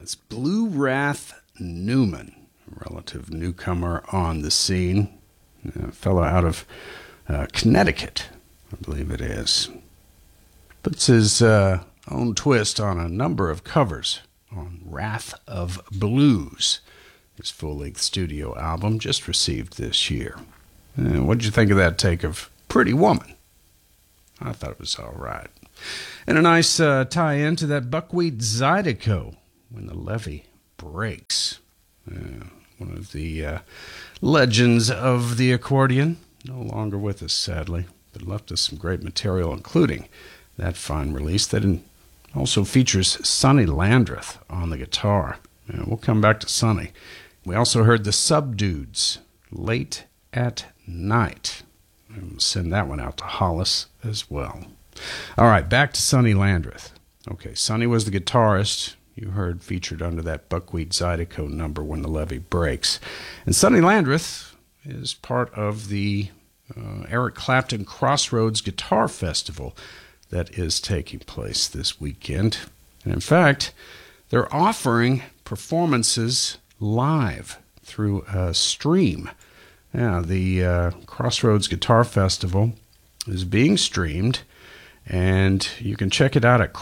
It's Blue Wrath Newman, a relative newcomer on the scene, a fellow out of Connecticut, I believe it is. Puts his own twist on a number of covers on Wrath of Blues, his full-length studio album just received this year. What did you think of that take of Pretty Woman? I thought it was all right. And a nice tie-in to that Buckwheat Zydeco, When the Levee Breaks. One of the legends of the accordion, no longer with us, sadly, but left us some great material, including that fine release that also features Sonny Landreth on the guitar. We'll come back to Sonny. We also heard the Subdudes, Late at Night. And we'll send that one out to Hollis as well. All right, back to Sonny Landreth. Okay, Sonny was the guitarist you heard featured under that Buckwheat Zydeco number, When the Levee Breaks. And Sonny Landreth is part of the Eric Clapton Crossroads Guitar Festival that is taking place this weekend. And in fact, they're offering performances live through a stream. Yeah, the Crossroads Guitar Festival is being streamed, and you can check it out at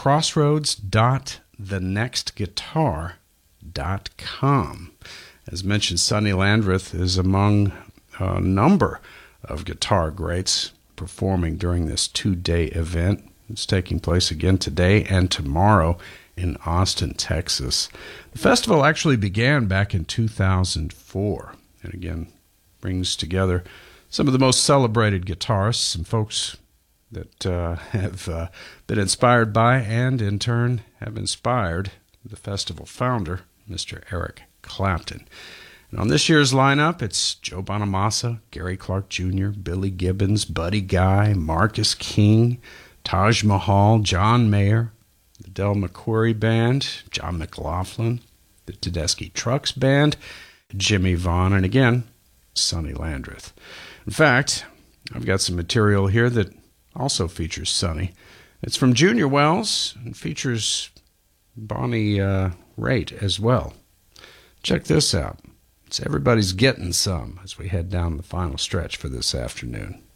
crossroads.thenextguitar.com. As mentioned, Sonny Landreth is among a number of guitar greats performing during this two-day event. It's taking place again today and tomorrow in Austin, Texas. The festival actually began back in 2004, and again brings together some of the most celebrated guitarists, some folks that have been inspired by and in turn have inspired the festival founder, Mr. Eric Clapton. And on this year's lineup, it's Joe Bonamassa, Gary Clark Jr., Billy Gibbons, Buddy Guy, Marcus King, Taj Mahal, John Mayer, the Del McCoury Band, John McLaughlin, the Tedeschi Trucks Band, Jimmy Vaughn, and again, Sonny Landreth. In fact, I've got some material here that also features Sonny. It's from Junior Wells and features Bonnie Raitt as well. Check this out. It's Everybody's Getting Some as we head down the final stretch for this afternoon.